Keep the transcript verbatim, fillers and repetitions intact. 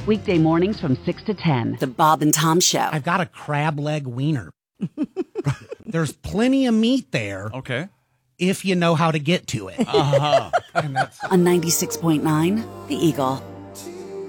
Weekday mornings from six to ten. The Bob and Tom Show. I've got a crab leg wiener. There's plenty of meat there. Okay. If you know how to get to it. Uh-huh. And that's On ninety-six point nine, The Eagle.